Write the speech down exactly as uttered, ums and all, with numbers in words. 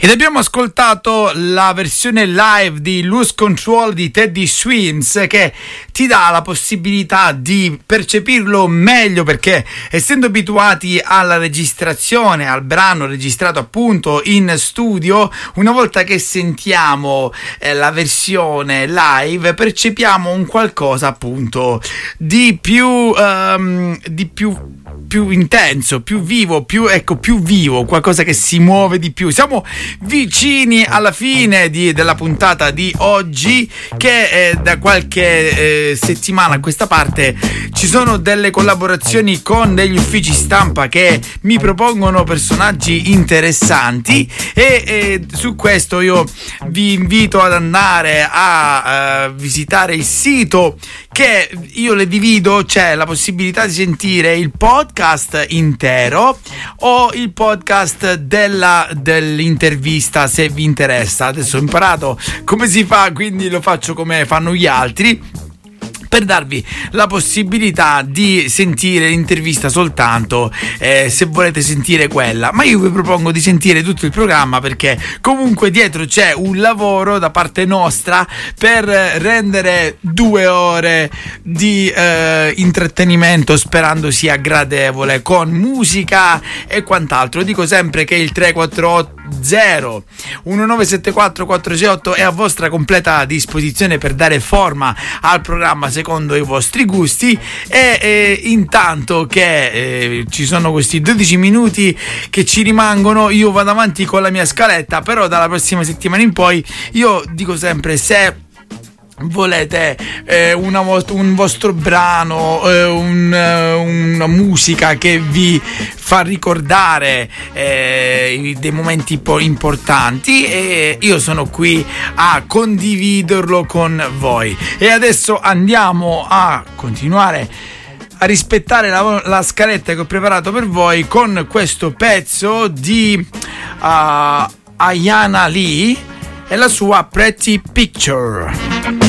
Ed abbiamo ascoltato la versione live di Lose Control di Teddy Swims, che ti dà la possibilità di percepirlo meglio, perché essendo abituati alla registrazione, al brano registrato appunto in studio, una volta che sentiamo eh, la versione live percepiamo un qualcosa appunto di più um, di più più intenso, più vivo, più ecco più vivo, qualcosa che si muove di più. Siamo vicini alla fine di, della puntata di oggi, che eh, da qualche eh, settimana a questa parte ci sono delle collaborazioni con degli uffici stampa che mi propongono personaggi interessanti, e eh, su questo io vi invito ad andare a uh, visitare il sito, che io le divido, c'è la possibilità di sentire il podcast intero o il podcast della, dell'intervista, se vi interessa. Adesso ho imparato come si fa, quindi lo faccio come fanno gli altri, per darvi la possibilità di sentire l'intervista soltanto eh, se volete sentire quella, ma io vi propongo di sentire tutto il programma, perché comunque dietro c'è un lavoro da parte nostra per rendere due ore di eh, intrattenimento, sperando sia gradevole, con musica e quant'altro. Dico sempre che il tre quattro otto zero uno nove sette quattro quattro sei otto è a vostra completa disposizione per dare forma al programma secondo i vostri gusti, e eh, intanto che eh, ci sono questi dodici minuti che ci rimangono, io vado avanti con la mia scaletta. Però dalla prossima settimana in poi io dico sempre, se volete eh, una, un vostro brano, eh, un, eh, una musica che vi fa ricordare eh, dei momenti po- importanti, e io sono qui a condividerlo con voi. E adesso andiamo a continuare a rispettare la, la scaletta che ho preparato per voi con questo pezzo di uh, Ayana Lee e la sua Pretty Picture.